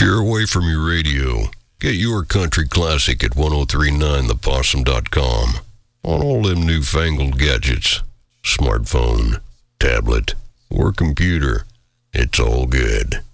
you're away from your radio, get your country classic at 1039thepossum.com on all them newfangled gadgets. Smartphone, tablet, or computer. It's all good.